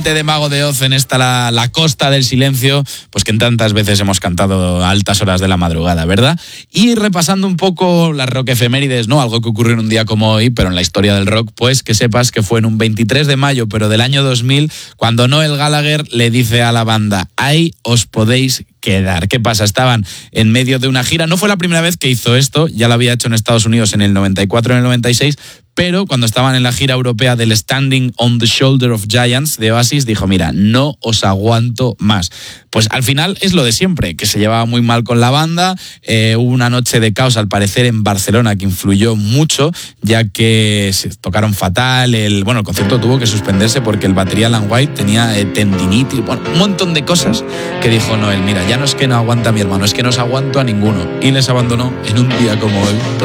de Mago de Oz en esta la Costa del Silencio, pues que en tantas veces hemos cantado a altas horas de la madrugada, ¿verdad? Y repasando un poco las rock efemérides, ¿no? Algo que ocurrió en un día como hoy, pero en la historia del rock, pues que sepas que fue en un 23 de mayo, pero del año 2000, cuando Noel Gallagher le dice a la banda: ahí os podéis quedar. ¿Qué pasa? Estaban en medio de una gira. No fue la primera vez que hizo esto, ya lo había hecho en Estados Unidos en el 94, en el 96, pero cuando estaban en la gira europea del Standing on the Shoulder of Giants de Oasis, dijo: mira, no os aguanto más. Pues al final es lo de siempre, que se llevaba muy mal con la banda. Hubo una noche de caos, al parecer, en Barcelona, que influyó mucho, ya que se tocaron fatal. El concierto tuvo que suspenderse porque el batería Alan White tenía tendinitis, un montón de cosas que dijo Noel: mira, ya no es que no aguanta a mi hermano, es que no os aguanto a ninguno. Y les abandonó en un día como hoy.